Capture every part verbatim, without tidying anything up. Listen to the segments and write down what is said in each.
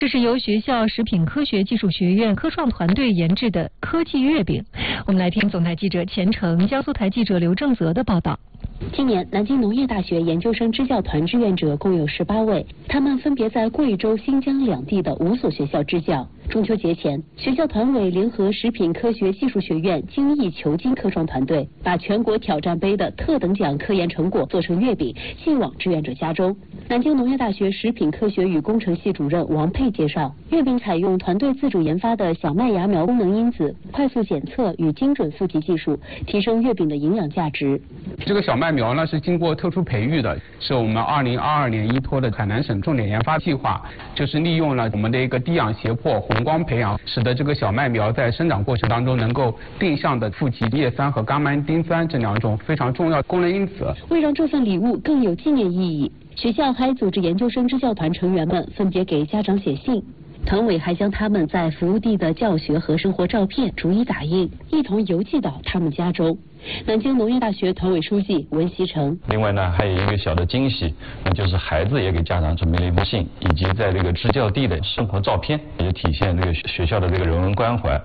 这是由学校食品科学技术学院科创团队研制的科技月饼。我们来听总台记者钱程、江苏台记者刘正泽的报道。 今年南京农业大学研究生支教团志愿者共有十八位，他们分别在贵州、新疆两地的五所学校支教。中秋节前，学校团委联合食品科学技术学院精益求精科创团队，把全国挑战杯的特等奖科研成果做成月饼，寄往志愿者家中。南京农业大学食品科学与工程系主任王佩介绍，月饼采用团队自主研发的小麦芽苗功能因子、快速检测与精准富集技术，提升月饼的营养价值。 这个小麦苗呢是经过特殊培育的，是我们二零二二年依托的海南省重点研发计划，就是利用了我们的一个低氧胁迫红光培养，使得这个小麦苗在生长过程当中能够定向的富集叶酸和伽马丁酸这两种非常重要的功能因子。 为让这份礼物更有纪念意义，学校还组织研究生支教团成员们分别给家长写信。团委还将他们在服务地的教学和生活照片逐一打印，一同邮寄到他们家中。南京农业大学团委书记文锡成。 另外呢，还有一个小的惊喜，那就是孩子也给家长准备了一封信，以及在这个支教地的生活照片，也体现这个学校的这个人文关怀。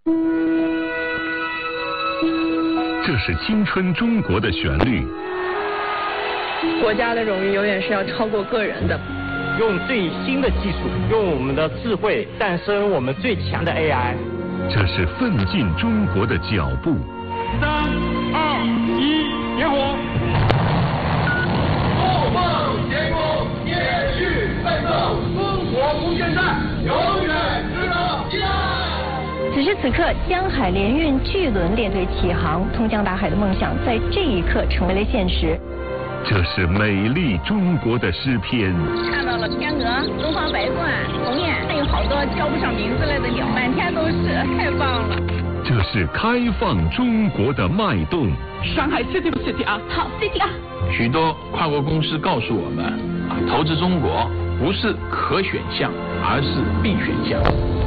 这是青春中国的旋律。 国家的荣誉永远是要超过个人的。 用最新的技术，用我们的智慧诞生我们最强的 A I。 这是奋进中国的脚步。 三二一，点火！ 后梦前功，延续奋斗，中国无限战，永远值得期待。 此时此刻，江海联运巨轮列队起航，通江达海的梦想在这一刻成为了现实。 这是美丽中国的诗篇。 看到了天鹅、东方白鹳、鸿雁，还有好多叫不上名字来的鸟，满天都是，太棒了。 这是开放中国的脉动。 上海 City 不 City 啊？好 City 啊！ 许多跨国公司告诉我们，啊，投资中国不是可选项，而是必选项。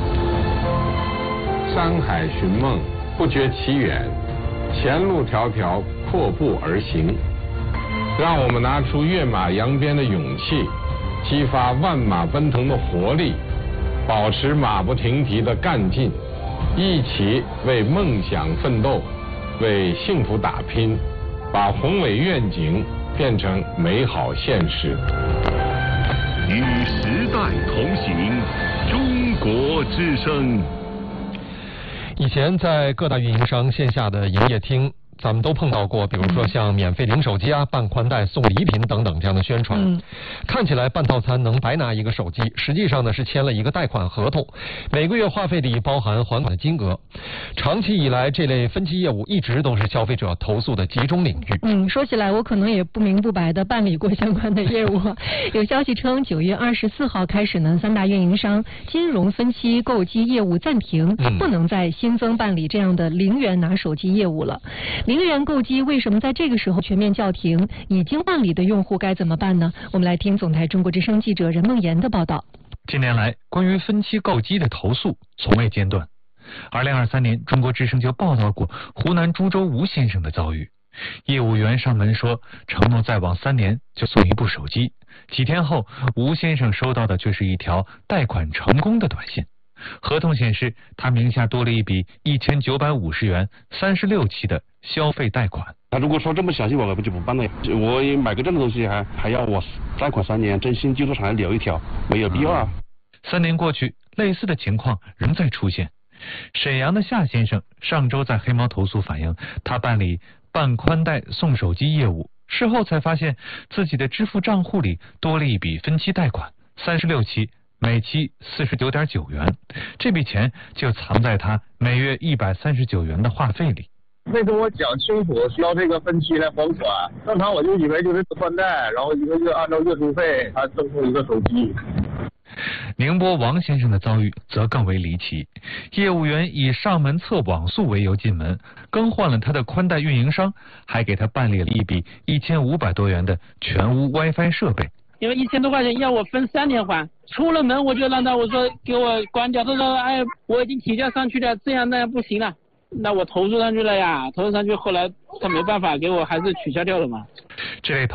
山海寻梦，不觉其远，前路迢迢，阔步而行。让我们拿出跃马扬鞭的勇气，激发万马奔腾的活力，保持马不停蹄的干劲，一起为梦想奋斗，为幸福打拼，把宏伟愿景变成美好现实。 与时代同行，中国之声。 以前在各大运营商线下的营业厅，咱们都碰到过，比如说像免费领手机啊、办宽带、送礼品等等这样的宣传。嗯，看起来办套餐能白拿一个手机，实际上呢是签了一个贷款合同，每个月话费里包含还款的金额。长期以来，这类分期业务一直都是消费者投诉的集中领域。 嗯，说起来我可能也不明不白的办理过相关的业务。有消息称，九月二十四号开始呢，三大运营商金融分期购机业务暂停，嗯、不能再新增办理这样的零元拿手机业务了。零元购机为什么在这个时候全面叫停？已经办理的用户该怎么办呢？我们来听总台中国之声记者任梦妍的报道。 近年来，关于分期购机的投诉从未间断。二零二三年，中国之声就报道过湖南株洲吴先生的遭遇。业务员上门说，承诺再往三年就送一部手机。几天后，吴先生收到的却是一条贷款成功的短信。合同显示，他名下多了一笔一千九百五十元三十六期的消费贷款。 他如果说这么详细，我根本就不办了。我也买个这种东西还还要我贷款三年，征信记录上还留一条，没有必要啊。 三年过去，类似的情况仍在出现。沈阳的夏先生上周在黑猫投诉反映，他办理办宽带送手机业务，事后才发现自己的支付账户里多了一笔分期贷款，三十六期。每期四十九点九元，这笔钱就藏在他每月一百三十九元的话费里。 没跟我讲清楚，需要这个分期来还款。正常我就以为就是宽带，然后一个月按照月租费，他赠送一个手机。 宁波王先生的遭遇则更为离奇，业务员以上门测网速为由进门，更换了他的宽带运营商，还给他办理了一笔一千五百多元的全屋 WiFi 设备。 因为一千多块钱要我分三年还，出了门我就让他我说给我关掉，他说哎我已经提交上去了，这样那样不行了，那我投诉上去了呀，投诉上去后来他没办法给我还是取消掉了嘛。 这类投诉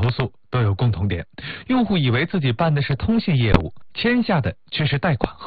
都有共同点，用户以为自己办的是通信业务，签下的却是贷款合